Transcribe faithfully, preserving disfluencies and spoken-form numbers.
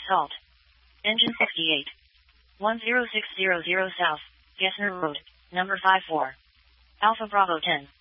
Salt. Engine sixty-eight. one zero six zero zero South, Gessner Road, number five four. Alpha Bravo ten.